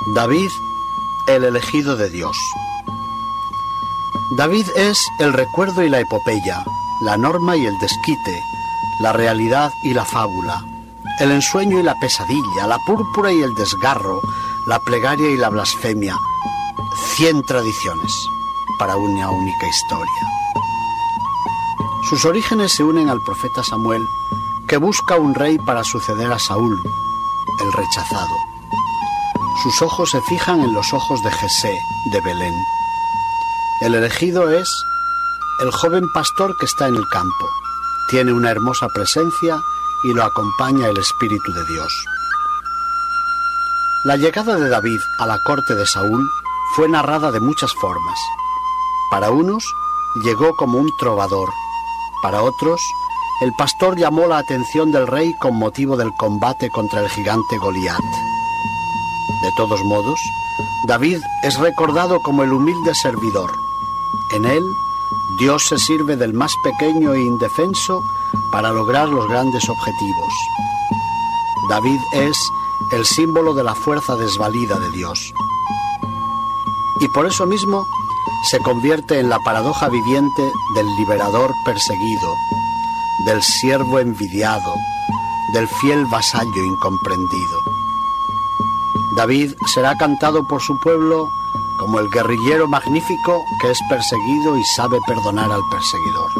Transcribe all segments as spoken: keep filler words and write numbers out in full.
David, el elegido de Dios. David es el recuerdo y la epopeya, la norma y el desquite, la realidad y la fábula, el ensueño y la pesadilla, la púrpura y el desgarro, la plegaria y la blasfemia. Cien tradiciones para una única historia. Sus orígenes se unen al profeta Samuel, que busca un rey para suceder a Saúl, el rechazado. Sus ojos se fijan en los ojos de Jesé, de Belén. El elegido es el joven pastor que está en el campo. Tiene una hermosa presencia y lo acompaña el Espíritu de Dios. La llegada de David a la corte de Saúl fue narrada de muchas formas. Para unos, llegó como un trovador. Para otros, el pastor llamó la atención del rey con motivo del combate contra el gigante Goliat. De todos modos, David es recordado como el humilde servidor. En él, Dios se sirve del más pequeño e indefenso para lograr los grandes objetivos. David es el símbolo de la fuerza desvalida de Dios. Y por eso mismo se convierte en la paradoja viviente del liberador perseguido, del siervo envidiado, del fiel vasallo incomprendido. David será cantado por su pueblo como el guerrillero magnífico que es perseguido y sabe perdonar al perseguidor.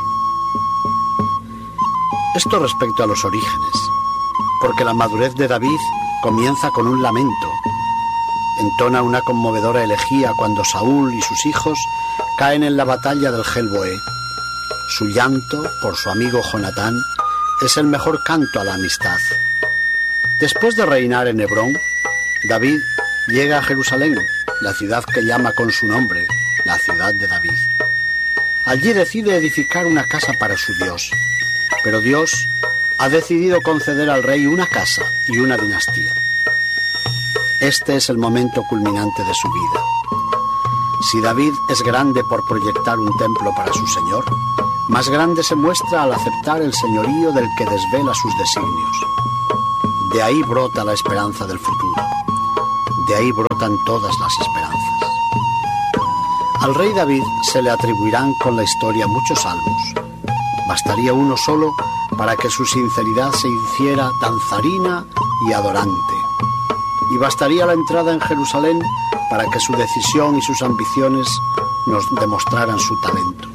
Esto respecto a los orígenes, porque la madurez de David comienza con un lamento. Entona una conmovedora elegía cuando Saúl y sus hijos caen en la batalla del Gelboé. Su llanto por su amigo Jonatán es el mejor canto a la amistad. Después de reinar en Hebrón, David llega a Jerusalén, la ciudad que llama con su nombre, la ciudad de David. Allí decide edificar una casa para su Dios, pero Dios ha decidido conceder al rey una casa y una dinastía. Este es el momento culminante de su vida. Si David es grande por proyectar un templo para su Señor, más grande se muestra al aceptar el señorío del que desvela sus designios. De ahí brota la esperanza del futuro. De ahí brotan todas las esperanzas. Al rey David se le atribuirán con la historia muchos salmos. Bastaría uno solo para que su sinceridad se hiciera danzarina y adorante. Y bastaría la entrada en Jerusalén para que su decisión y sus ambiciones nos demostraran su talento.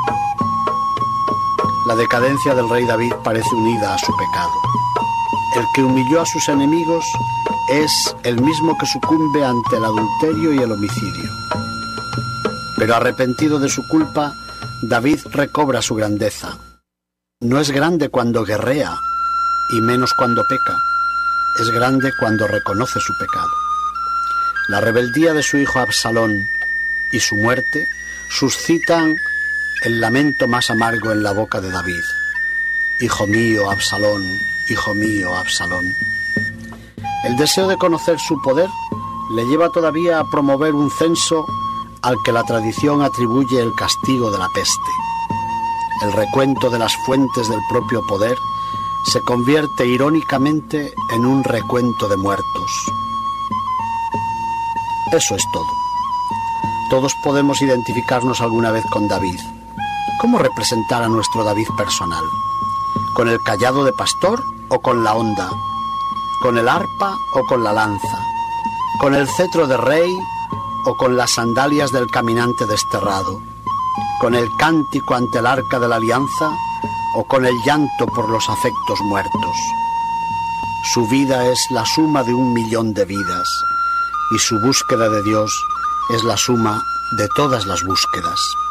La decadencia del rey David parece unida a su pecado. El que humilló a sus enemigos es el mismo que sucumbe ante el adulterio y el homicidio. Pero arrepentido de su culpa, David recobra su grandeza. No es grande cuando guerrea, y menos cuando peca. Es grande cuando reconoce su pecado. La rebeldía de su hijo Absalón y su muerte suscitan el lamento más amargo en la boca de David. Hijo mío, Absalón, hijo mío, Absalón. El deseo de conocer su poder le lleva todavía a promover un censo al que la tradición atribuye el castigo de la peste. El recuento de las fuentes del propio poder se convierte irónicamente en un recuento de muertos. Eso es todo. Todos podemos identificarnos alguna vez con David. ¿Cómo representar a nuestro David personal? ¿Con el cayado de pastor o con la honda? ¿Con el arpa o con la lanza? ¿Con el cetro de rey o con las sandalias del caminante desterrado? ¿Con el cántico ante el arca de la alianza o con el llanto por los afectos muertos? Su vida es la suma de un millón de vidas y su búsqueda de Dios es la suma de todas las búsquedas.